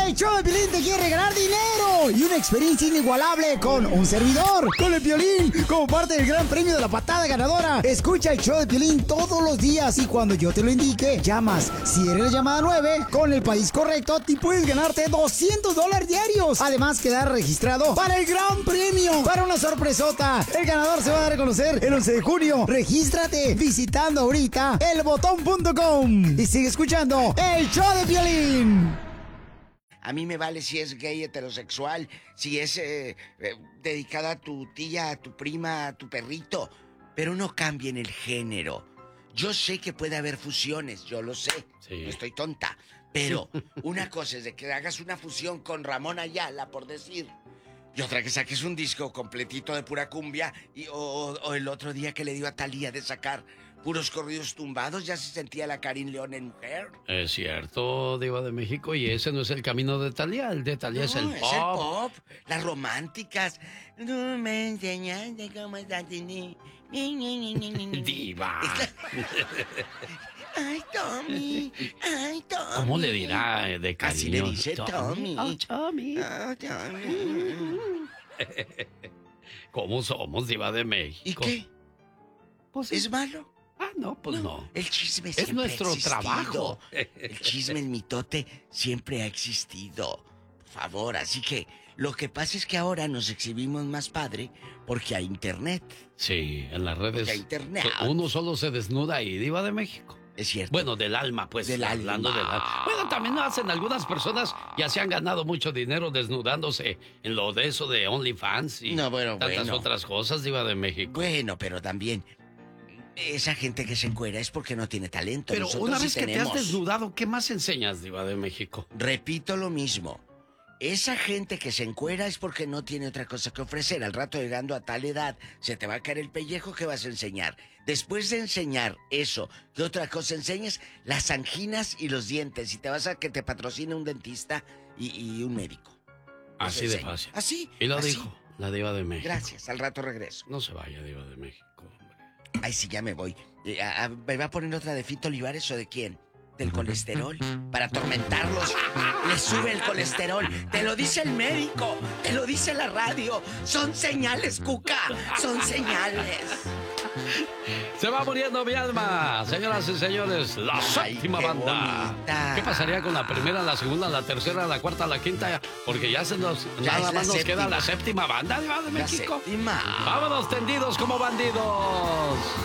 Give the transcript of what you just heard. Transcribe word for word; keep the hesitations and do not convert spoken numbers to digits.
El show de Piolín te quiere regalar dinero y una experiencia inigualable con un servidor, con el Piolín, como parte del gran premio de la patada ganadora. Escucha el show de Piolín todos los días y cuando yo te lo indique, llamas. Si eres la llamada nueve, con el país correcto, te puedes ganarte doscientos dólares diarios. Además, quedar registrado para el gran premio, para una sorpresota. El ganador se va a dar a conocer el once de junio. Regístrate visitando ahorita el botón punto com y sigue escuchando el show de Piolín. A mí me vale si es gay, heterosexual, si es eh, eh, dedicada a tu tía, a tu prima, a tu perrito. Pero no cambien el género. Yo sé que puede haber fusiones, yo lo sé. Sí. No estoy tonta. Pero una cosa es de que hagas una fusión con Ramón Ayala, por decir. Y otra que saques un disco completito de pura cumbia. Y, o, o el otro día que le dio a Thalía de sacar puros corridos tumbados, ya se sentía la Karin León en mujer. Es cierto, Diva de México, y ese no es el camino de Thalía. El de Thalía no, es el pop. es el pop. Las románticas. No me enseñaste cómo estás, Diva. Ay, Tommy. Ay, Tommy. ¿Cómo le dirá de cariño? Así le dice Tommy. Oh, Tommy. Oh, Tommy. ¿Cómo somos, Diva de México? ¿Y qué? Pues, ¿Es malo? Ah, no, pues no. no. El chisme es siempre nuestro ha existido. trabajo. El chisme, el mitote, siempre ha existido. Por favor, así que lo que pasa es que ahora nos exhibimos más padre porque hay internet. Sí, en las redes. Porque hay internet. Uno solo se desnuda ahí, Diva de México. Es cierto. Bueno, del alma, pues. Del hablando alma. Del alma. Bueno, también lo hacen algunas personas. Ya se han ganado mucho dinero desnudándose en lo de eso de OnlyFans y no, bueno, tantas bueno. otras cosas, Diva de México. Bueno, pero también esa gente que se encuera es porque no tiene talento. Pero Nosotros una vez sí que tenemos. te has desnudado, ¿qué más enseñas, Diva de México? Repito lo mismo. Esa gente que se encuera es porque no tiene otra cosa que ofrecer. Al rato, llegando a tal edad, se te va a caer el pellejo. ¿Qué vas a enseñar? Después de enseñar eso, ¿qué otra cosa enseñas? Las anginas y los dientes. Y te vas a que te patrocine un dentista y, y un médico. Así de fácil. Así. Y lo así. dijo la Diva de México. Gracias, al rato regreso. No se vaya, Diva de México, hombre. Ay, sí, ya me voy. Eh, a, a, ¿Me va a poner otra de Fito Olivares o de quién? ¿Del colesterol? Para atormentarlos. Les sube el colesterol. Te lo dice el médico. Te lo dice la radio. Son señales, Cuca. Son señales. Se va muriendo mi alma, señoras y señores. La Ay, séptima qué banda. bonita. ¿Qué pasaría con la primera, la segunda, la tercera, la cuarta, la quinta? Porque ya se nos Ya nada es la más nos séptima. queda la séptima banda, Diva de La México. séptima. Vámonos tendidos como bandidos.